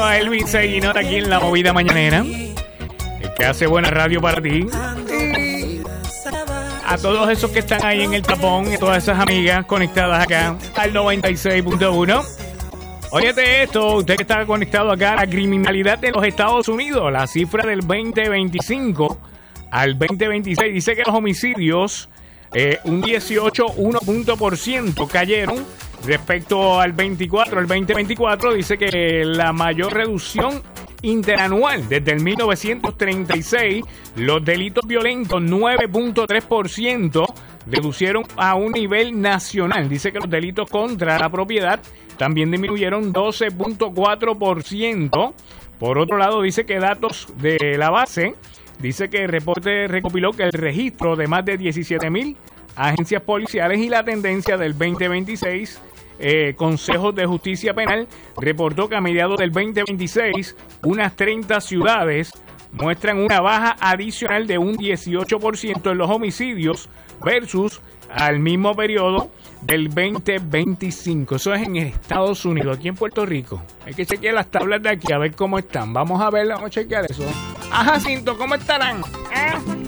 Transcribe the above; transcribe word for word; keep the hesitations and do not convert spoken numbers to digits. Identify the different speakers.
Speaker 1: a Elvis Seguinot aquí en La Movida Mañanera, el que hace buena radio para ti. Y a todos esos que están ahí en el tapón, y todas esas amigas conectadas acá al noventa y seis punto uno. Óyete esto, usted que está conectado acá a la criminalidad de los Estados Unidos, la cifra del veinte veinticinco al veinte veintiséis dice que los homicidios eh, un dieciocho punto uno punto por ciento cayeron respecto al veinticuatro, el veinte veinticuatro dice que la mayor reducción interanual desde el mil novecientos treinta y seis, los delitos violentos nueve punto tres por ciento reducieron a un nivel nacional. Dice que los delitos contra la propiedad también disminuyeron doce punto cuatro por ciento. Por otro lado, dice que datos de la base, dice que el reporte recopiló que el registro de más de diecisiete mil agencias policiales y la tendencia del veinte veintiséis, eh, Consejos de Justicia Penal, reportó que a mediados del veinte veintiséis, unas treinta ciudades muestran una baja adicional de un dieciocho por ciento en los homicidios versus al mismo periodo del veinte veinticinco. Eso es en Estados Unidos. Aquí en Puerto Rico hay que chequear las tablas de aquí a ver cómo están. Vamos a ver, vamos a chequear eso. Ajá, Cinto, ¿cómo estarán? ¿Eh?